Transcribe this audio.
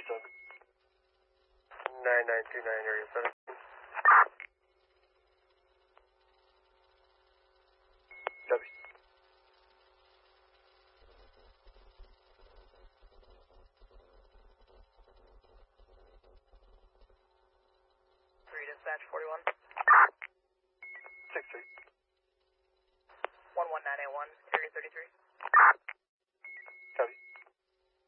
9929 area 7. W. 3 dispatch 41. 63. 11981, area 33.